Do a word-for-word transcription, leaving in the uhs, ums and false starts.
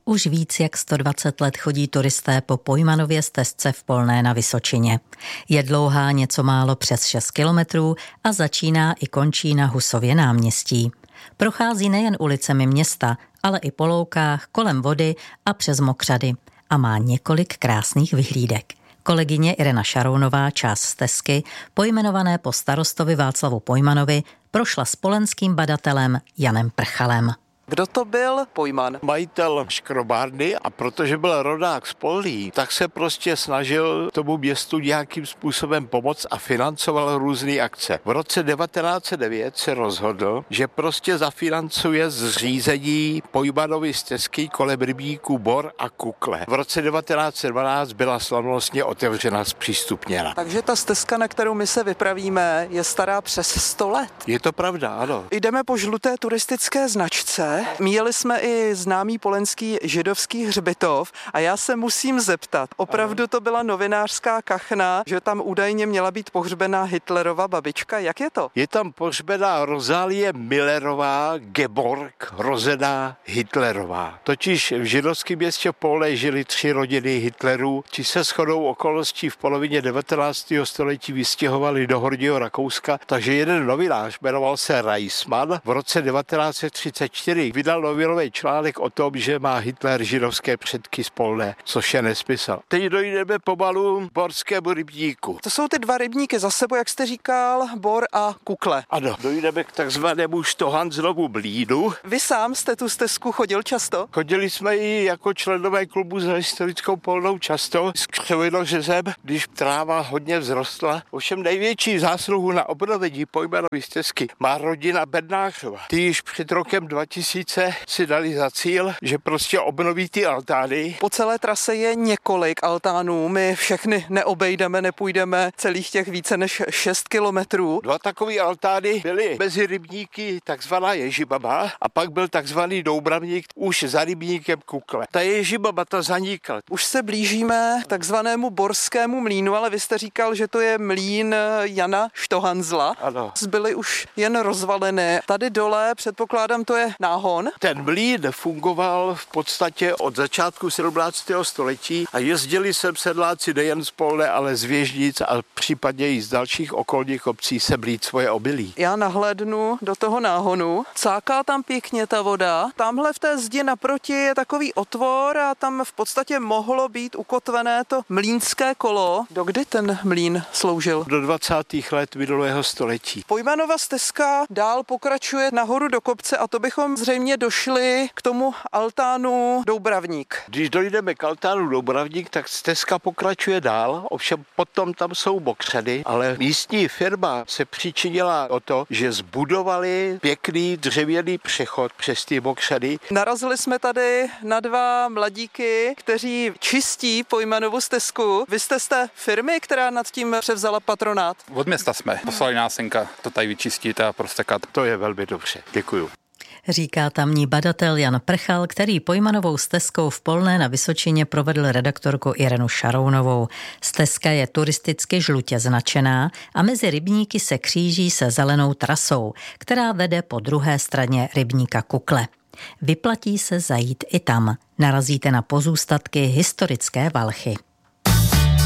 Už víc jak sto dvacet let chodí turisté po Pojmanově stezce v Polné na Vysočině. Je dlouhá něco málo přes šest kilometrů a začíná i končí na Husově náměstí. Prochází nejen ulicemi města, ale i po loukách, kolem vody a přes mokřady a má několik krásných vyhlídek. Kolegyně Irena Šarounová část stezky, pojmenované po starostovi Václavu Pojmanovi, prošla s polenským badatelem Janem Prchalem. Kdo to byl Pojman? Majitel škrobárny, a protože byl rodák z Polí, tak se prostě snažil tomu městu nějakým způsobem pomoct a financoval různé akce. V roce devatenáct set devět se rozhodl, že prostě zafinancuje zřízení Pojmanovy stezky kolem rybníků Bor a Kukle. V roce devatenáct set dvanáct byla slavnostně otevřena, zpřístupněna. Takže ta stezka, na kterou my se vypravíme, je stará přes sto let. Je to pravda, ano. Jdeme po žluté turistické značce. Míjeli jsme i známý polenský židovský hřbitov a já se musím zeptat, opravdu to byla novinářská kachna, že tam údajně měla být pohřbená Hitlerova babička, jak je to? Je tam pohřbená Rozálie Millerová Geborg, rozená Hitlerová. Totiž v židovském městě Polné žili tři rodiny Hitlerů, ti se shodou okolností v polovině devatenáctého století vystěhovali do Horního Rakouska, takže jeden novinář, jmenoval se Reisman, v roce devatenáct set třicet čtyři vydal novinový článek o tom, že má Hitler židovské předky z Polné, což je nesmysl. Teď dojdeme pomalu Borskému rybníku. To jsou ty dva rybníky za sebou, jak jste říkal, Bor a Kukle. Ano, dojdeme k takzvanému Štohanzlovu blídu. Vy sám jste tu stezku chodil často? Chodili jsme i jako členové klubu za historickou Polnou často s křovinořezem, když tráva hodně vzrostla. Ovšem největší zásluhu na obnovení Pojmanovy stezky má rodina Bednářova. Ty již před rokem dva tisíce si dali za cíl, že prostě obnoví ty altány. Po celé trase je několik altánů, my všechny neobejdeme, nepůjdeme celých těch více než šest kilometrů. Dva takový altány byly mezi rybníky takzvaná Ježibaba a pak byl takzvaný Doubravník už za rybníkem Kukle. Ta Ježibaba ta zanikla. Už se blížíme takzvanému Borskému mlýnu, ale vy jste říkal, že to je mlýn Jana Štohanzla. Ano. Zbyly už jen rozvalené. Tady dole, předpokládám, to je náhon. Ten mlýn fungoval v podstatě od začátku sedmnáctého století a jezdili sem sedláci nejen z Polné, ale z Věžnic a případně i z dalších okolních obcí se blít svoje obilí. Já nahlédnu do toho náhonu, cáká tam pěkně ta voda, tamhle v té zdi naproti je takový otvor a tam v podstatě mohlo být ukotvené to mlýnské kolo. Dokdy ten mlýn sloužil? Do dvacátých let minulého století. Pojmanova stezka dál pokračuje nahoru do kopce a to bychom zřejmě došli k tomu altánu Doubravník. Když dojdeme k altánu Doubravník, tak stezka pokračuje dál, ovšem potom tam jsou mokřady, ale místní firma se přičinila o to, že zbudovali pěkný dřevěný přechod přes ty mokřady. Narazili jsme tady na dva mladíky, kteří čistí Pojmanovu stezku. Vy jste z té firmy, která nad tím převzala patronát? Od města jsme. Poslali nás senka to tady vyčistit a prostekat. To je velmi dobře. Děkuju. Říká tamní badatel Jan Prchal, který Pojmanovou stezkou v Polné na Vysočině provedl redaktorku Irenu Šarounovou. Stezka je turisticky žlutě značená a mezi rybníky se kříží se zelenou trasou, která vede po druhé straně rybníka Kukle. Vyplatí se zajít i tam. Narazíte na pozůstatky historické valchy.